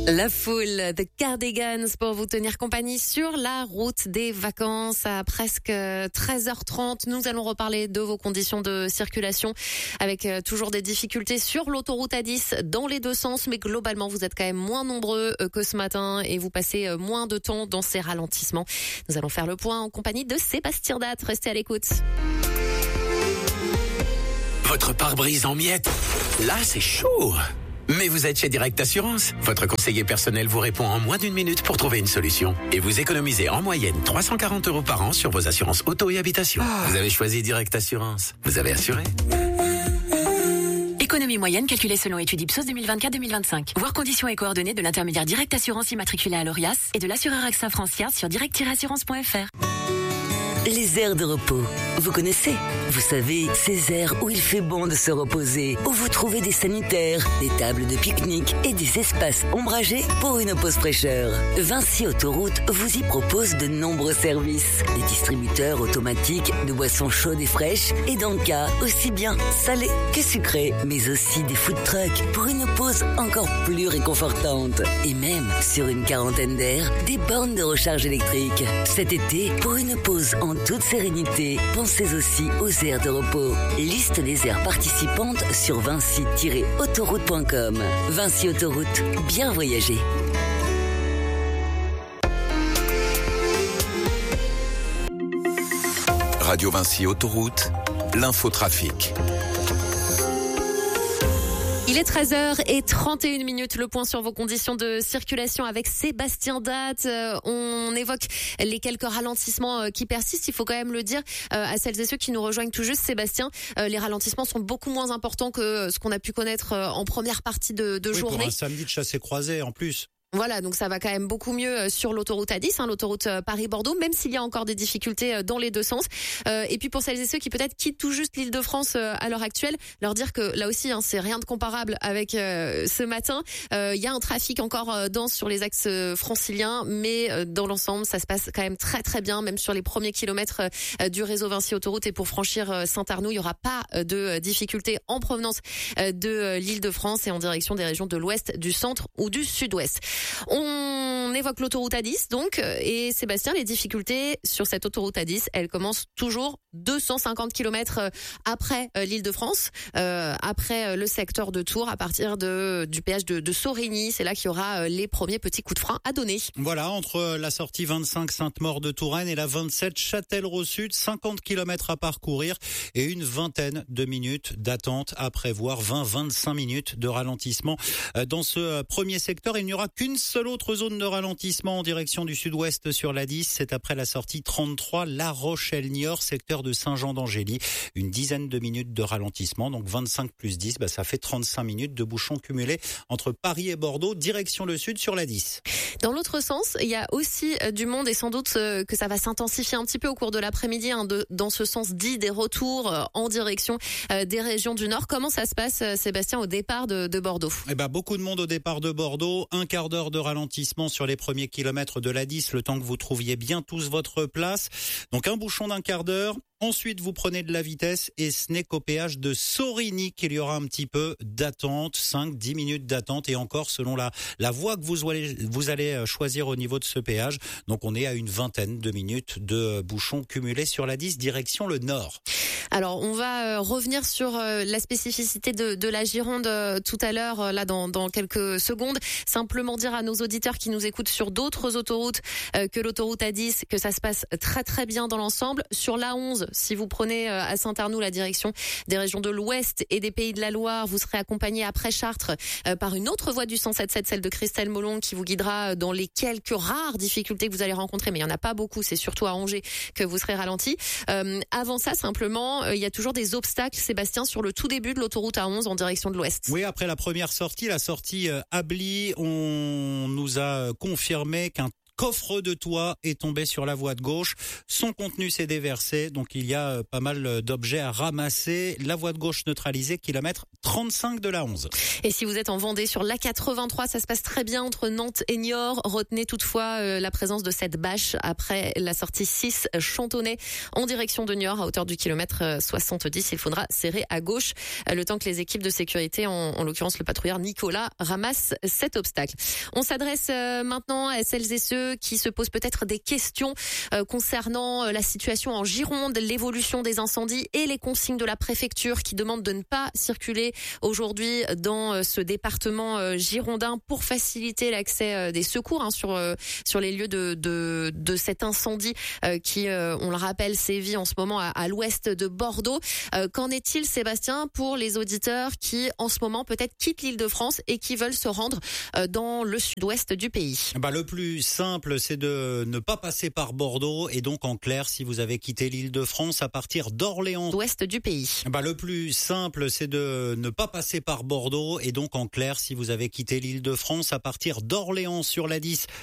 La foule de Cardigans pour vous tenir compagnie sur la route des vacances à presque 13h30. Nous allons reparler de vos conditions de circulation avec toujours des difficultés sur l'autoroute A10 dans les deux sens. Mais globalement, vous êtes quand même moins nombreux que ce matin et vous passez moins de temps dans ces ralentissements. Nous allons faire le point en compagnie de Sébastien Datt. Restez à l'écoute. Votre pare-brise en miettes, là c'est chaud. Mais vous êtes chez Direct Assurance. Votre conseiller personnel vous répond en moins d'une minute pour trouver une solution. Et vous économisez en moyenne 340 € par an sur vos assurances auto et habitation. Vous avez choisi Direct Assurance. Vous avez assuré. Économie moyenne calculée selon étude Ipsos 2024-2025. Voir conditions et coordonnées de l'intermédiaire Direct Assurance immatriculé à l'ORIAS et de l'assureur AXA Francière sur direct-assurance.fr. Les aires de repos. Vous connaissez? Vous savez, ces aires où il fait bon de se reposer, où vous trouvez des sanitaires, des tables de pique-nique et des espaces ombragés pour une pause fraîcheur. Vinci Autoroute vous y propose de nombreux services. Des distributeurs automatiques de boissons chaudes et fraîches et d'encas aussi bien salés que sucrés, mais aussi des food trucks pour une pause encore plus réconfortante. Et même, sur une quarantaine d'aires, des bornes de recharge électrique. Cet été, pour une pause en toute sérénité, pensez aussi aux aires de repos. Liste des aires participantes sur vinci-autoroute.com. Vinci Autoroute, bien voyager. Radio Vinci Autoroute, l'infotrafic. Il est 13h31, le point sur vos conditions de circulation avec Sébastien Datt. On évoque les quelques ralentissements qui persistent, il faut quand même le dire à celles et ceux qui nous rejoignent tout juste. Sébastien, les ralentissements sont beaucoup moins importants que ce qu'on a pu connaître en première partie de journée. Pour un samedi de chassé-croisé en plus. Voilà, donc ça va quand même beaucoup mieux sur l'autoroute A10, l'autoroute Paris-Bordeaux, même s'il y a encore des difficultés dans les deux sens. Et puis pour celles et ceux qui peut-être quittent tout juste l'Île-de-France à l'heure actuelle, leur dire que là aussi, c'est rien de comparable avec ce matin. Il y a un trafic encore dense sur les axes franciliens, mais dans l'ensemble, ça se passe quand même très très bien, même sur les premiers kilomètres du réseau Vinci Autoroute. Et pour franchir Saint-Arnoux, il n'y aura pas de difficultés en provenance de l'Île-de-France et en direction des régions de l'Ouest, du Centre ou du Sud-Ouest. On évoque l'autoroute A10 donc, et Sébastien, les difficultés sur cette autoroute A10, elles commencent toujours 250 km après l'Île-de-France, après le secteur de Tours, à partir du péage de Sorigny. C'est là qu'il y aura les premiers petits coups de frein à donner. Voilà, entre la sortie 25 Sainte-Maure de Touraine et la 27 Châtellerault-Sud, 50 km à parcourir et une vingtaine de minutes d'attente à prévoir, 20-25 minutes de ralentissement dans ce premier secteur. Il n'y aura qu'une seule autre zone de ralentissement en direction du sud-ouest sur l'A10, c'est après la sortie 33 La Rochelle-Niort, secteur de Saint-Jean-d'Angély. Une dizaine de minutes de ralentissement, donc 25 plus 10, ça fait 35 minutes de bouchons cumulés entre Paris et Bordeaux, direction le sud sur l'A10. Dans l'autre sens, il y a aussi du monde et sans doute que ça va s'intensifier un petit peu au cours de l'après-midi, dans ce sens dit des retours en direction des régions du Nord. Comment ça se passe, Sébastien, au départ de Bordeaux? Beaucoup de monde au départ de Bordeaux, un quart d'heure de ralentissement sur les premiers kilomètres de l'A10, le temps que vous trouviez bien tous votre place. Donc un bouchon d'un quart d'heure. Ensuite, vous prenez de la vitesse et ce n'est qu'au péage de Sorigny qu'il y aura un petit peu d'attente, 5-10 minutes d'attente et encore selon la voie que vous allez choisir au niveau de ce péage. Donc on est à une vingtaine de minutes de bouchons cumulés sur l'A10 direction le nord. Alors, on va revenir sur la spécificité de la Gironde tout à l'heure, là dans quelques secondes. Simplement dire à nos auditeurs qui nous écoutent sur d'autres autoroutes que l'autoroute A10, que ça se passe très très bien dans l'ensemble. Sur l'A11, si vous prenez à Saint-Arnoux la direction des régions de l'Ouest et des Pays de la Loire, vous serez accompagné après Chartres par une autre voie du 177, celle de Christelle Molon, qui vous guidera dans les quelques rares difficultés que vous allez rencontrer, mais il n'y en a pas beaucoup, c'est surtout à Angers que vous serez ralenti. Avant ça, simplement, il y a toujours des obstacles, Sébastien, sur le tout début de l'autoroute A11 en direction de l'Ouest. Oui, après la première sortie, la sortie Ably, on nous a confirmé qu'un coffre de toit est tombé sur la voie de gauche. Son contenu s'est déversé, donc il y a pas mal d'objets à ramasser. La voie de gauche neutralisée, kilomètre 35 de la 11. Et si vous êtes en Vendée sur l'A83, ça se passe très bien entre Nantes et Niort. Retenez toutefois la présence de cette bâche après la sortie 6 Chantonnay en direction de Niort à hauteur du kilomètre 70. Il faudra serrer à gauche le temps que les équipes de sécurité, en l'occurrence le patrouilleur Nicolas, ramassent cet obstacle. On s'adresse maintenant à celles et ceux qui se posent peut-être des questions concernant la situation en Gironde, l'évolution des incendies et les consignes de la préfecture qui demandent de ne pas circuler aujourd'hui dans ce département girondin pour faciliter l'accès des secours sur les lieux de cet incendie qui, on le rappelle, sévit en ce moment à l'ouest de Bordeaux. Qu'en est-il, Sébastien, pour les auditeurs qui, en ce moment, peut-être quittent l'Île-de-France et qui veulent se rendre dans le sud-ouest du pays? Le plus simple, c'est de ne pas passer par Bordeaux et donc en clair, si vous avez quitté l'Île-de-France à partir d'Orléans, ouest du pays. Le plus simple, c'est de ne pas passer par Bordeaux et donc en clair, si vous avez quitté l'Île-de-France à partir d'Orléans sur la 10